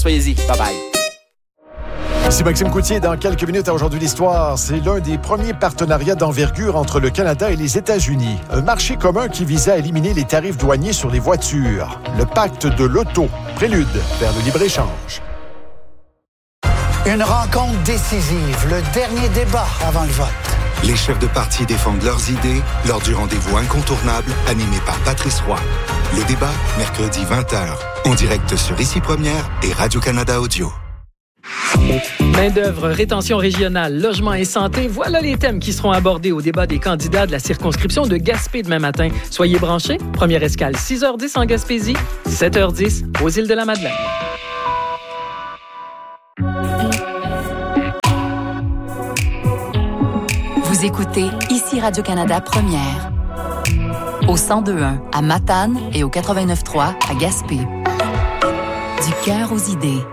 Soyez-y. Bye-bye. Ici Maxime Coutier. Dans quelques minutes à Aujourd'hui l'Histoire, c'est l'un des premiers partenariats d'envergure entre le Canada et les États-Unis. Un marché commun qui visait à éliminer les tarifs douaniers sur les voitures. Le pacte de l'auto, prélude vers le libre-échange. Une rencontre décisive, le dernier débat avant le vote. Les chefs de parti défendent leurs idées lors du rendez-vous incontournable animé par Patrice Roy. Le débat, mercredi 20h, en direct sur Ici Première et Radio-Canada Audio. Main-d'œuvre, rétention régionale, logement et santé, voilà les thèmes qui seront abordés au débat des candidats de la circonscription de Gaspé demain matin. Soyez branchés. Première escale, 6h10 en Gaspésie, 7h10 aux îles de la Madeleine. Vous écoutez Ici Radio-Canada Première. Au 102.1 à Matane et au 89.3 à Gaspé. Du cœur aux idées.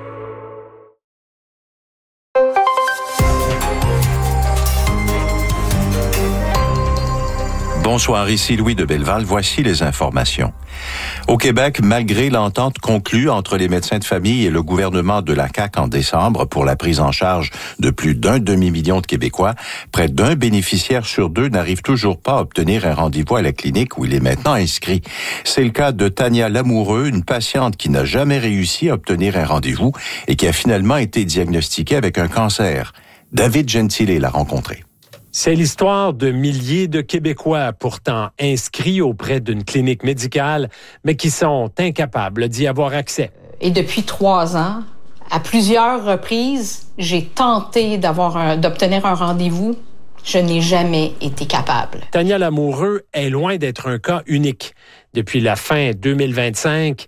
Bonsoir, ici Louis de Belleval. Voici les informations. Au Québec, malgré l'entente conclue entre les médecins de famille et le gouvernement de la CAQ en décembre pour la prise en charge de plus d'un demi-million de Québécois, près d'un bénéficiaire sur deux n'arrive toujours pas à obtenir un rendez-vous à la clinique où il est maintenant inscrit. C'est le cas de Tania Lamoureux, une patiente qui n'a jamais réussi à obtenir un rendez-vous et qui a finalement été diagnostiquée avec un cancer. David Gentile l'a rencontré. C'est l'histoire de milliers de Québécois pourtant inscrits auprès d'une clinique médicale, mais qui sont incapables d'y avoir accès. Et depuis 3 ans, à plusieurs reprises, j'ai tenté d'obtenir un rendez-vous. Je n'ai jamais été capable. Tania Lamoureux est loin d'être un cas unique. Depuis la fin 2025,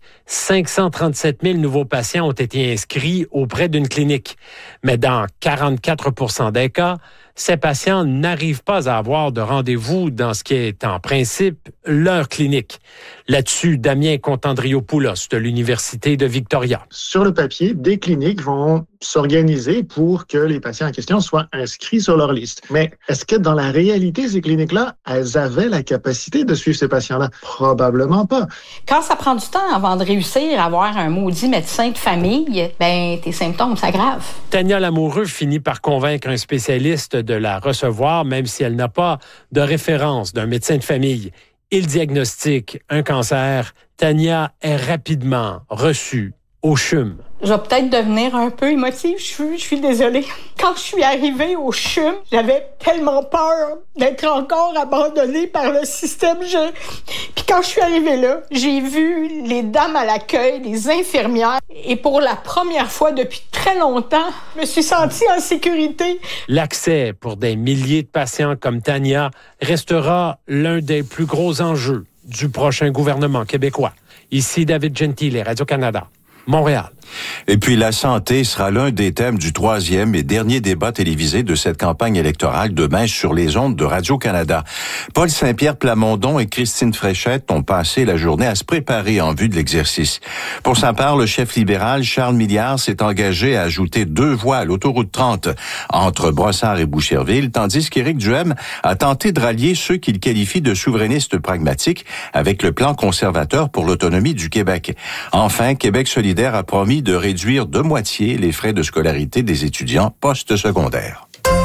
537 000 nouveaux patients ont été inscrits auprès d'une clinique. Mais dans 44 % des cas, ces patients n'arrivent pas à avoir de rendez-vous dans ce qui est en principe leur clinique. Là-dessus, Damien Contandriopoulos de l'Université de Victoria. Sur le papier, des cliniques vont s'organiser pour que les patients en question soient inscrits sur leur liste. Mais est-ce que dans la réalité, ces cliniques-là, elles avaient la capacité de suivre ces patients-là? Probablement pas. Quand ça prend du temps avant de réussir à avoir un maudit médecin de famille, tes symptômes s'aggravent. Tania Lamoureux finit par convaincre un spécialiste de la recevoir, même si elle n'a pas de référence d'un médecin de famille. Il diagnostique un cancer. Tania est rapidement reçue au CHUM. Je vais peut-être devenir un peu émotive, je suis désolée. Quand je suis arrivée au CHUM, j'avais tellement peur d'être encore abandonnée par le système. Puis quand je suis arrivée là, j'ai vu les dames à l'accueil, les infirmières, et pour la première fois depuis très longtemps, je me suis sentie en sécurité. L'accès pour des milliers de patients comme Tania restera l'un des plus gros enjeux du prochain gouvernement québécois. Ici David Gentile, Radio-Canada. Montréal. Et puis la santé sera l'un des thèmes du 3e et dernier débat télévisé de cette campagne électorale demain sur les ondes de Radio-Canada. Paul Saint-Pierre Plamondon et Christine Fréchette ont passé la journée à se préparer en vue de l'exercice. Pour sa part, le chef libéral Charles Milliard s'est engagé à ajouter 2 voies à l'autoroute 30 entre Brossard et Boucherville, tandis qu'Éric Duhaime a tenté de rallier ceux qu'il qualifie de souverainistes pragmatiques avec le plan conservateur pour l'autonomie du Québec. Enfin, Québec solidaire a promis de réduire de moitié les frais de scolarité des étudiants postsecondaires.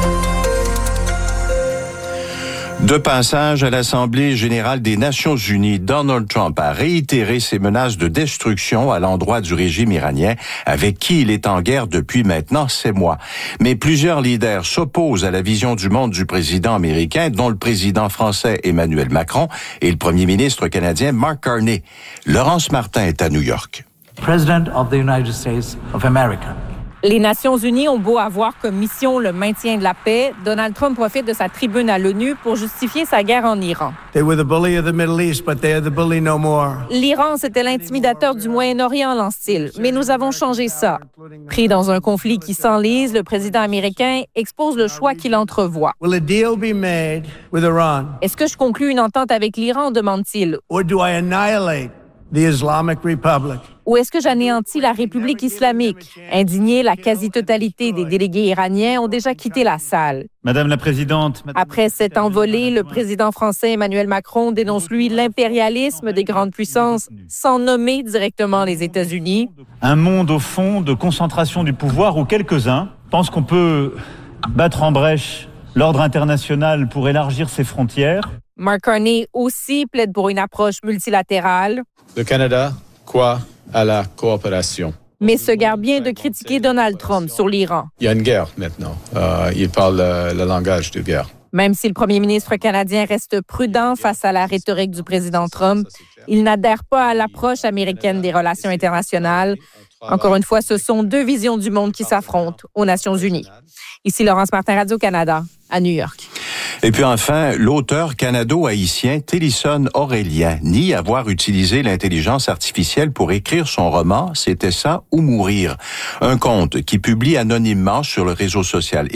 De passage à l'Assemblée générale des Nations unies, Donald Trump a réitéré ses menaces de destruction à l'endroit du régime iranien avec qui il est en guerre depuis maintenant 6 mois. Mais plusieurs leaders s'opposent à la vision du monde du président américain, dont le président français Emmanuel Macron et le premier ministre canadien Mark Carney. Laurence Martin est à New York. President of the United States of America. Les Nations unies ont beau avoir comme mission le maintien de la paix, Donald Trump profite de sa tribune à l'ONU pour justifier sa guerre en Iran. They were the bully of the Middle East, but they are the bully no more. L'Iran, c'était l'intimidateur du Moyen-Orient, lance-t-il. Mais nous avons changé ça. Pris dans un conflit qui s'enlise, le président américain expose le choix qu'il entrevoit. Will a deal be made with Iran? Est-ce que je conclus une entente avec l'Iran, demande-t-il? Or do I annihilate the Islamic Republic. Ou est-ce que j'anéantis la République islamique? Indignés, la quasi-totalité des délégués iraniens ont déjà quitté la salle. Madame la Présidente. Après cette envolée, le président français Emmanuel Macron dénonce, lui, l'impérialisme des grandes puissances sans nommer directement les États-Unis. Un monde, au fond, de concentration du pouvoir où quelques-uns pensent qu'on peut battre en brèche l'ordre international pour élargir ses frontières. Mark Carney aussi plaide pour une approche multilatérale. Le Canada croit à la coopération. Mais se garde bien de critiquer Donald Trump sur l'Iran. Il y a une guerre maintenant. Il parle le langage de guerre. Même si le premier ministre canadien reste prudent face à la rhétorique du président Trump, il n'adhère pas à l'approche américaine des relations internationales. Encore une fois, ce sont deux visions du monde qui s'affrontent aux Nations unies. Ici Laurence Martin, Radio-Canada, à New York. Et puis enfin, l'auteur canado-haïtien Télisson Aurélien nie avoir utilisé l'intelligence artificielle pour écrire son roman « C'était ça ou mourir ». Un conte qui publie anonymement sur le réseau social